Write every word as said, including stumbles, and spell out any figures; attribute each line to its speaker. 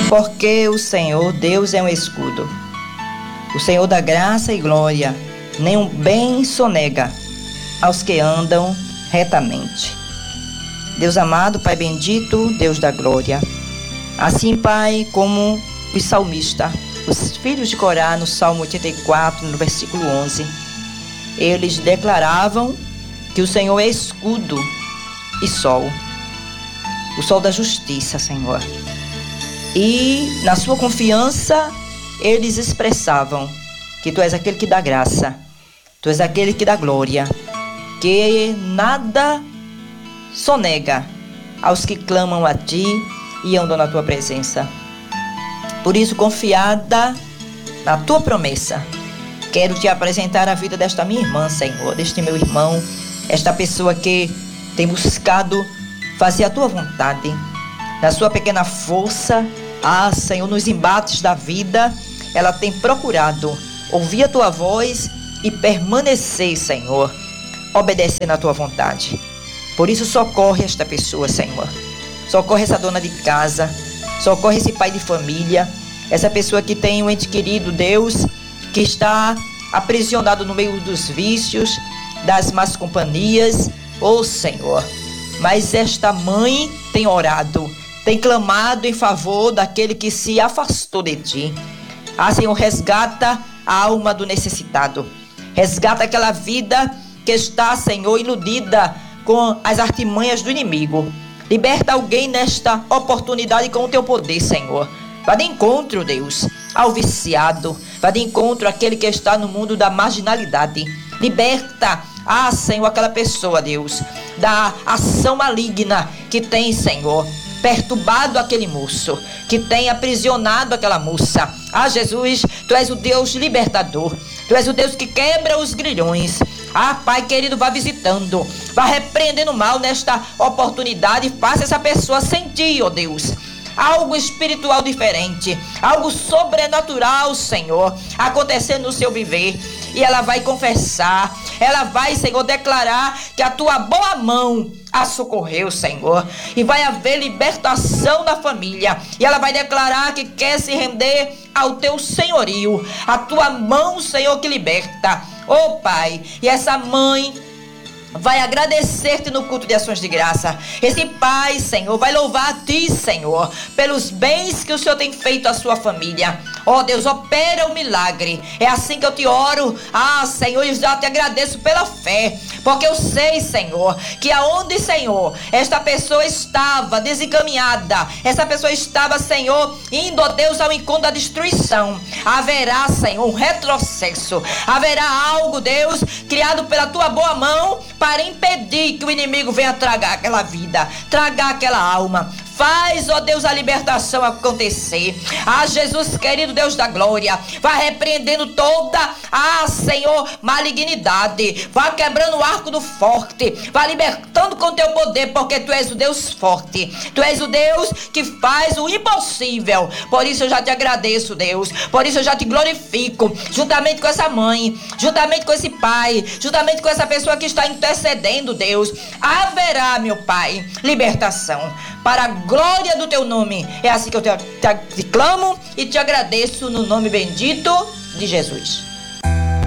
Speaker 1: Porque o Senhor, Deus, é um escudo. O Senhor dá graça e glória, nenhum bem sonega aos que andam retamente. Deus amado, Pai bendito, Deus da glória. Assim, Pai, como os salmistas, os filhos de Corá, no Salmo oitenta e quatro, no versículo onze, eles declaravam que o Senhor é escudo e sol, o sol da justiça, Senhor. E na sua confiança, eles expressavam que Tu és aquele que dá graça, Tu és aquele que dá glória, que nada sonega aos que clamam a Ti e andam na Tua presença. Por isso, confiada na Tua promessa, quero Te apresentar a vida desta minha irmã, Senhor, deste meu irmão, esta pessoa que tem buscado fazer a Tua vontade, na sua pequena força. Ah, Senhor, nos embates da vida, ela tem procurado ouvir a Tua voz e permanecer, Senhor, obedecendo a Tua vontade. Por isso, socorre esta pessoa, Senhor. Socorre essa dona de casa, socorre esse pai de família, essa pessoa que tem um ente querido, Deus, que está aprisionado no meio dos vícios, das más companhias. Oh, Senhor, mas esta mãe tem orado, tem clamado em favor daquele que se afastou de Ti. Ah, Senhor, resgata a alma do necessitado. Resgata aquela vida que está, Senhor, iludida com as artimanhas do inimigo. Liberta alguém nesta oportunidade com o Teu poder, Senhor. Vá de encontro, Deus, ao viciado. Vá de encontro àquele que está no mundo da marginalidade. Liberta, ah, Senhor, aquela pessoa, Deus, da ação maligna que tem, Senhor, perturbado aquele moço, que tem aprisionado aquela moça. Ah, Jesus, Tu és o Deus libertador. Tu és o Deus que quebra os grilhões. Ah, Pai querido, vá visitando, vá repreendendo o mal nesta oportunidade. Faça essa pessoa sentir, ó Deus, algo espiritual diferente, algo sobrenatural, Senhor, acontecer no seu viver. E ela vai confessar, ela vai, Senhor, declarar que a Tua boa mão a socorreu, Senhor, e vai haver libertação na família. E ela vai declarar que quer se render ao Teu senhorio, a Tua mão, Senhor, que liberta. Oh, Pai, e essa mãe vai agradecer-Te no culto de ações de graça. Esse pai, Senhor, vai louvar a Ti, Senhor, pelos bens que o Senhor tem feito à sua família. Ó Deus, opera o milagre. É assim que eu Te oro. Ah, Senhor, eu já Te agradeço pela fé, porque eu sei, Senhor, que aonde, Senhor, esta pessoa estava desencaminhada, essa pessoa estava, Senhor, indo, ó Deus, ao encontro da destruição, haverá, Senhor, um retrocesso. Haverá algo, Deus, criado pela Tua boa mão para impedir que o inimigo venha tragar aquela vida, tragar aquela alma. Faz, ó Deus, a libertação acontecer. Ah, Jesus querido, Deus da glória, vá repreendendo toda, ah, Senhor, malignidade. Vá quebrando o arco do forte. Vá libertando com Teu poder, porque Tu és o Deus forte. Tu és o Deus que faz o impossível. Por isso eu já Te agradeço, Deus. Por isso eu já Te glorifico. Juntamente com essa mãe, juntamente com esse pai, juntamente com essa pessoa que está intercedendo, Deus, haverá, meu Pai, libertação para a glória do Teu nome. É assim que eu te, te, te clamo e Te agradeço no nome bendito de Jesus.